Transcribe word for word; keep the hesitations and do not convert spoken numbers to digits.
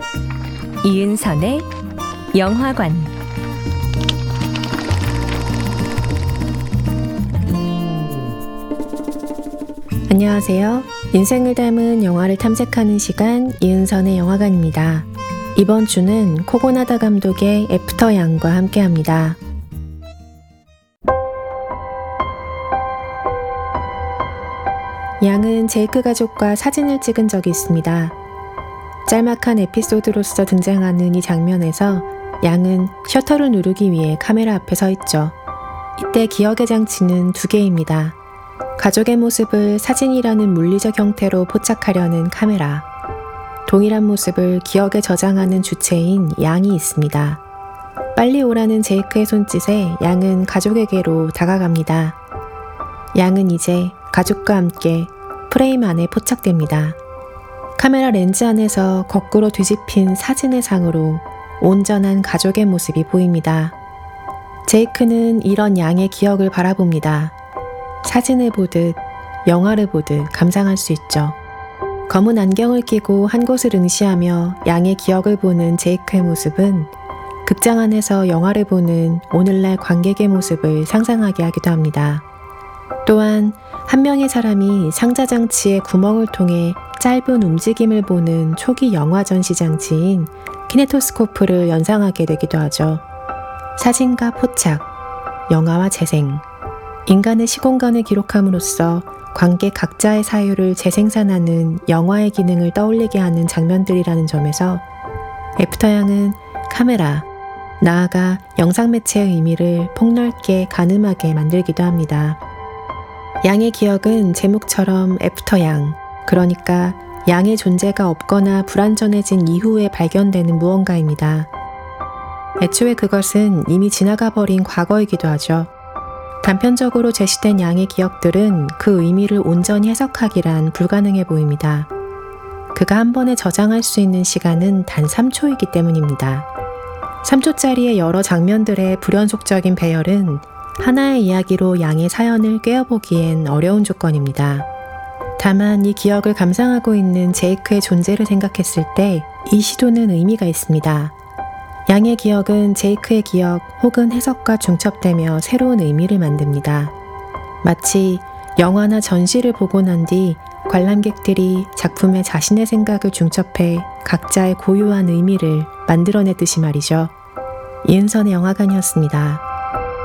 이은선의 영화관, 안녕하세요. 인생을 닮은 영화를 탐색하는 시간 이은선의 영화관입니다. 이번 주는 코고나다 감독의 애프터 양과 함께합니다. 양은 제이크 가족과 사진을 찍은 적이 있습니다. 짤막한 에피소드로서 등장하는 이 장면에서 양은 셔터를 누르기 위해 카메라 앞에 서 있죠. 이때 기억의 장치는 두 개입니다. 가족의 모습을 사진이라는 물리적 형태로 포착하려는 카메라, 동일한 모습을 기억에 저장하는 주체인 양이 있습니다. 빨리 오라는 제이크의 손짓에 양은 가족에게로 다가갑니다. 양은 이제 가족과 함께 프레임 안에 포착됩니다. 카메라 렌즈 안에서 거꾸로 뒤집힌 사진의 상으로 온전한 가족의 모습이 보입니다. 제이크는 이런 양의 기억을 바라봅니다. 사진을 보듯 영화를 보듯 감상할 수 있죠. 검은 안경을 끼고 한 곳을 응시하며 양의 기억을 보는 제이크의 모습은 극장 안에서 영화를 보는 오늘날 관객의 모습을 상상하게 하기도 합니다. 또한 한 명의 사람이 상자 장치의 구멍을 통해 짧은 움직임을 보는 초기 영화 전시 장치인 키네토스코프를 연상하게 되기도 하죠. 사진과 포착, 영화와 재생, 인간의 시공간을 기록함으로써 관객 각자의 사유를 재생산하는 영화의 기능을 떠올리게 하는 장면들이라는 점에서 애프터 양은 카메라, 나아가 영상 매체의 의미를 폭넓게 가늠하게 만들기도 합니다. 양의 기억은 제목처럼 애프터 양, 그러니까 양의 존재가 없거나 불완전해진 이후에 발견되는 무언가입니다. 애초에 그것은 이미 지나가 버린 과거이기도 하죠. 단편적으로 제시된 양의 기억들은 그 의미를 온전히 해석하기란 불가능해 보입니다. 그가 한 번에 저장할 수 있는 시간은 단 삼 초이기 때문입니다. 삼 초짜리의 여러 장면들의 불연속적인 배열은 하나의 이야기로 양의 사연을 꿰어보기엔 어려운 조건입니다. 다만 이 기억을 감상하고 있는 제이크의 존재를 생각했을 때 이 시도는 의미가 있습니다. 양의 기억은 제이크의 기억 혹은 해석과 중첩되며 새로운 의미를 만듭니다. 마치 영화나 전시를 보고 난 뒤 관람객들이 작품에 자신의 생각을 중첩해 각자의 고유한 의미를 만들어내듯이 말이죠. 이은선의 영화관이었습니다.